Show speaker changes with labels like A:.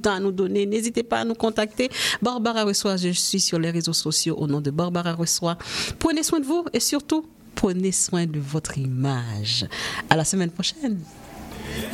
A: temps à nous donner. N'hésitez pas à nous contacter. Barbara Reçoit, je suis sur les réseaux sociaux au nom de Barbara Reçoit. Prenez soin de vous et surtout, prenez soin de votre image. À la semaine prochaine.